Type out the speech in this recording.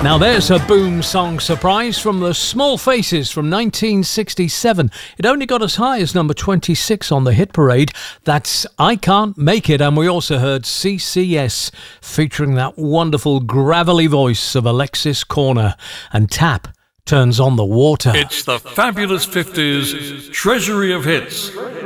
Now there's a boom song surprise from the Small Faces from 1967. It only got as high as number 26 on the hit parade. That's I Can't Make It. And we also heard CCS featuring that wonderful gravelly voice of Alexis Corner. And Tap turns on the water. It's the Fabulous 50s Treasury of Hits.